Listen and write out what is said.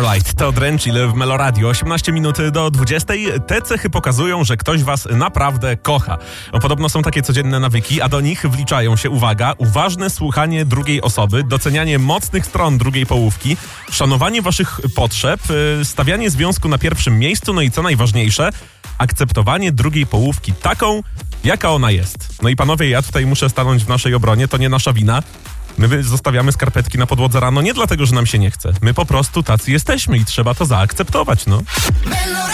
Alright, to Drenchill w Meloradio. 18 minut do 20. Te cechy pokazują, że ktoś was naprawdę kocha. Podobno są takie codzienne nawyki, a do nich wliczają się, uwaga, uważne słuchanie drugiej osoby, docenianie mocnych stron drugiej połówki, szanowanie waszych potrzeb, stawianie związku na pierwszym miejscu, no i co najważniejsze, akceptowanie drugiej połówki taką, jaka ona jest. No i panowie, ja tutaj muszę stanąć w naszej obronie, to nie nasza wina. My zostawiamy skarpetki na podłodze rano nie dlatego, że nam się nie chce. My po prostu tacy jesteśmy i trzeba to zaakceptować, no.